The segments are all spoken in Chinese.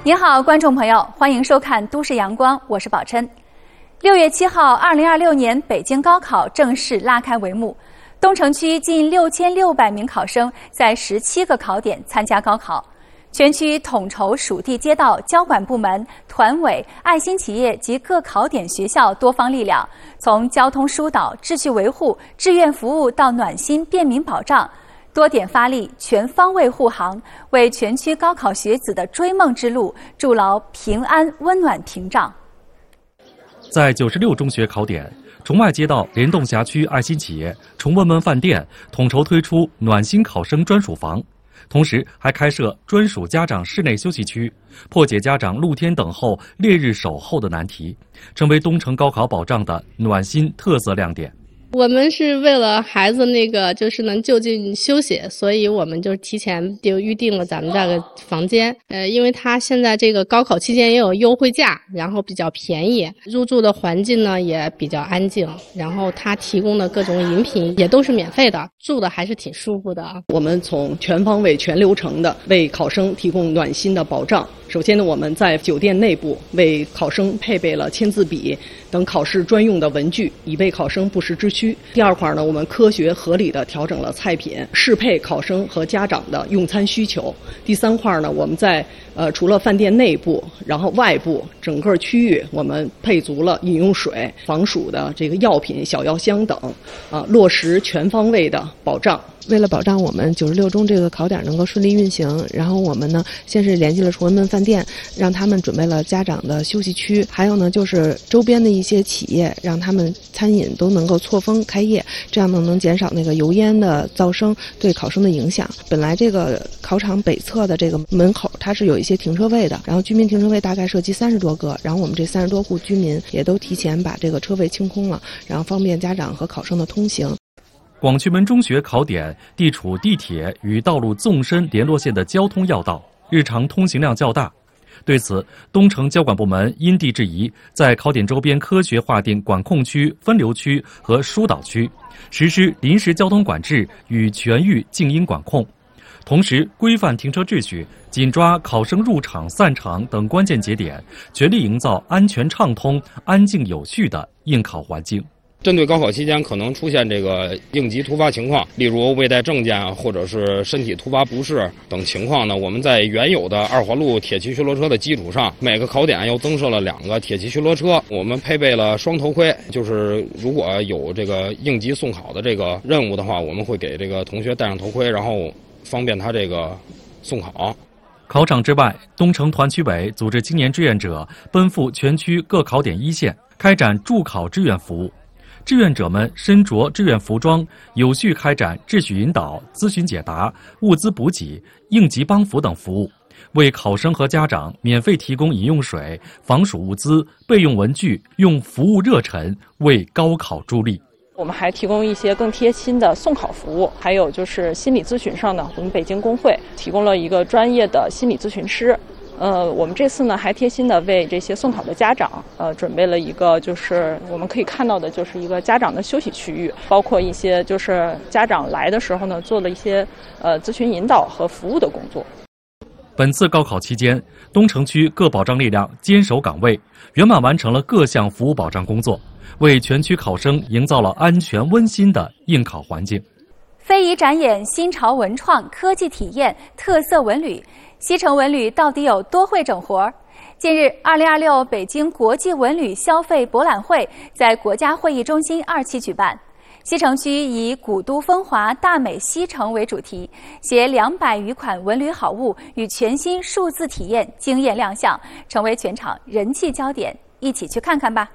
您好，观众朋友，欢迎收看《都市阳光》，我是宝琛。6月7号，2026年北京高考正式拉开帷幕。东城区近6600名考生在17个考点参加高考，全区统筹属地街道交管部门、团委、爱心企业及各考点学校多方力量，从交通疏导、秩序维护、志愿服务到暖心便民保障，多点发力，全方位护航，为全区高考学子的追梦之路筑牢平安温暖屏障。 在96中学考点，崇外街道联动辖区爱心企业、崇文门饭店统筹推出暖心考生专属房，同时还开设专属家长室内休息区，破解家长露天等候、烈日守候的难题，成为东城高考保障的暖心特色亮点。 我们是为了孩子就是能就近休息，所以我们就提前就预定了咱们这个房间。因为他现在这个高考期间也有优惠价，然后比较便宜，入住的环境呢也比较安静，然后他提供的各种饮品也都是免费的，住的还是挺舒服的啊。 我们从全方位、全流程的为考生提供暖心的保障。首先呢，我们在酒店内部为考生配备了签字笔等考试专用的文具，以备考生不时之需。第二块呢，我们科学合理地调整了菜品，适配考生和家长的用餐需求。第三块呢，我们在除了饭店内部，然后外部整个区域，我们配足了饮用水、防暑的这个药品、小药箱等，落实全方位的保障。 为了保障我们96中这个考点能够顺利运行，然后我们呢先是联系了崇文门饭店，让他们准备了家长的休息区，还有呢就是周边的一些企业，让他们餐饮都能够错峰开业，这样呢能减少那个油烟的噪声对考生的影响。本来这个考场北侧的这个门口它是有一些停车位的，然后居民停车位大概涉及30多个，然后我们这30多户居民也都提前把这个车位清空了，然后方便家长和考生的通行。 广渠门中学考点地处地铁与道路纵深联络线的交通要道，日常通行量较大。对此，东城交管部门因地制宜，在考点周边科学划定管控区、分流区和疏导区，实施临时交通管制与全域静音管控，同时规范停车秩序，紧抓考生入场、散场等关键节点，全力营造安全畅通、安静有序的应考环境。 针对高考期间可能出现这个应急突发情况，例如未带证件或者是身体突发不适等情况呢，我们在原有的2环路铁骑巡逻车的基础上，每个考点又增设了2个铁骑巡逻车。我们配备了双头盔，就是如果有这个应急送考的这个任务的话，我们会给这个同学戴上头盔，然后方便他这个送考。 考场之外，东城团区委组织青年志愿者奔赴全区各考点一线，开展助考志愿服务。志愿者们身着志愿服装，有序开展秩序引导、咨询解答、物资补给、应急帮扶等服务，为考生和家长免费提供饮用水、防暑物资、备用文具，用服务热忱为高考助力。 我们还提供一些更贴心的送考服务，还有就是心理咨询上呢，我们北京工会提供了一个专业的心理咨询师。我们这次呢还贴心的为这些送考的家长准备了一个就是我们可以看到的就是一个家长的休息区域，包括一些就是家长来的时候呢做了一些咨询引导和服务的工作。 本次高考期间，东城区各保障力量坚守岗位，圆满完成了各项服务保障工作，为全区考生营造了安全温馨的应考环境。 非遗展演、新潮文创、科技体验、特色文旅，西城文旅到底有多会整活？近日，2026北京国际文旅消费博览会在国家会议中心2期举办。西城区以古都风华、大美西城为主题，携200余款文旅好物与全新数字体验惊艳亮相，成为全场人气焦点。一起去看看吧。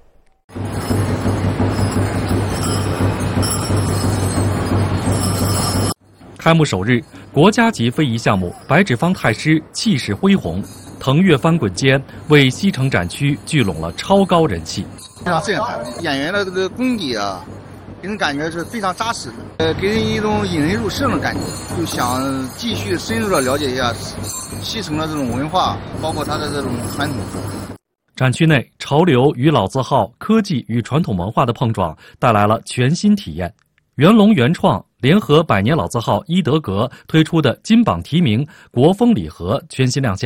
开幕首日，国家级非遗项目白纸坊太师气势恢宏，腾跃翻滚间为西城展区聚拢了超高人气。 非常震撼，演员的这个功底啊，给人感觉是非常扎实的，给人一种引人入胜的感觉，就想继续深入的了解一下西城的这种文化，包括它的这种传统。 展区内潮流与老字号、科技与传统文化的碰撞，带来了全新体验。元龙原创联合百年老字号伊德阁推出的金榜题名国风礼盒全新亮相，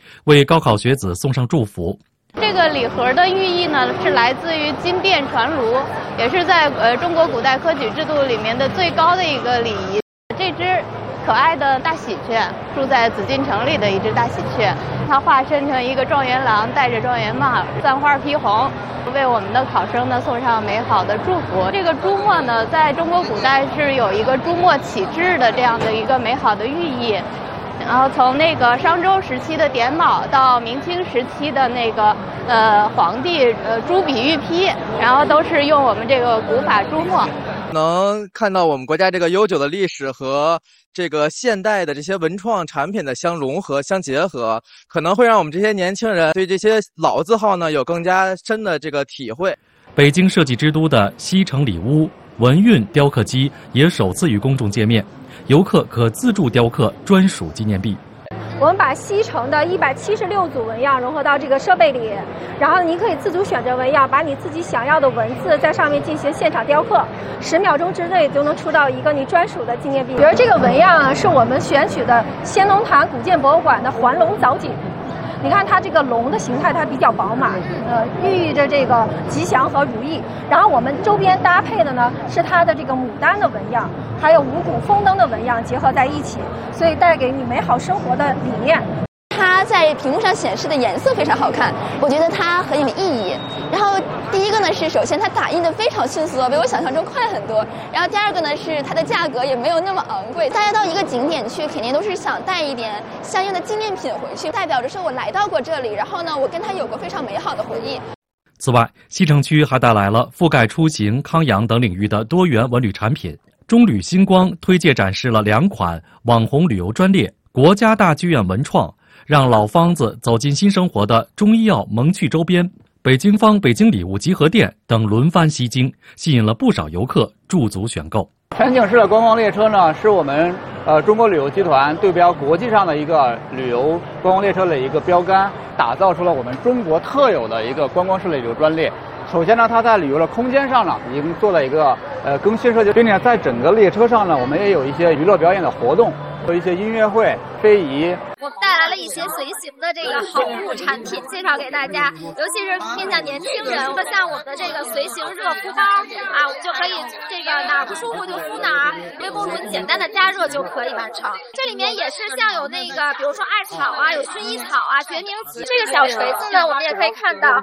为高考学子送上祝福。 这个礼盒的寓意呢，是来自于金殿传炉，也是在中国古代科举制度里面的最高的一个礼仪。这只可爱的大喜鹊，住在紫禁城里的一只大喜鹊，它化身成一个状元郎，戴着状元帽，簪花披红，为我们的考生呢送上美好的祝福。这个朱墨呢，在中国古代是有一个朱墨起制的这样的一个美好的寓意。然后从那个商周时期的典卯到明清时期的那个皇帝朱笔御批，然后都是用我们这个古法朱墨。 能看到我们国家这个悠久的历史和这个现代的这些文创产品的相融合、相结合，可能会让我们这些年轻人对这些老字号呢有更加深的这个体会。 北京设计之都的西城里屋文运雕刻机也首次与公众见面，游客可自助雕刻专属纪念币。 我们把西城的176组纹样融合到这个设备里，然后您可以自主选择纹样，把你自己想要的文字在上面进行现场雕刻，10秒钟之内就能出到一个你专属的纪念币。比如这个纹样是我们选取的先农坛古建博物馆的环龙藻井。你看它这个龙的形态，它比较饱满，寓意着这个吉祥和如意。然后我们周边搭配的呢是它的这个牡丹的纹样，还有五谷丰登的纹样结合在一起，所以带给你美好生活的理念。 它在屏幕上显示的颜色非常好看，我觉得它很有意义。然后第一个呢是，首先它打印的非常迅速，比我想象中快很多。然后第二个呢是它的价格也没有那么昂贵。大家到一个景点去，肯定都是想带一点相应的纪念品回去，代表着说我来到过这里，然后呢我跟它有过非常美好的回忆。 此外，西城区还带来了覆盖出行、康养等领域的多元文旅产品。中旅星光推介展示了2款网红旅游专列、国家大剧院文创，让老方子走进新生活的中医药萌趣周边、北京方北京礼物集合店等轮番吸睛，吸引了不少游客驻足选购。 全景式的观光列车呢，是我们中国旅游集团对标国际上的一个旅游观光列车的一个标杆，打造出了我们中国特有的一个观光式的旅游专列。首先呢，它在旅游的空间上呢，已经做了一个更新设计，并且在整个列车上呢，我们也有一些娱乐表演的活动，有一些音乐会、非遗。 我们带来了一些随行的这个好物产品，介绍给大家，尤其是面向年轻人。像我们的这个随行热敷包啊，我们就可以这个哪儿不舒服就敷哪儿，微波炉简单的加热就可以完成。这里面也是像有那个，比如说艾草啊，有薰衣草啊、决明子。这个小锤子呢，我们也可以看到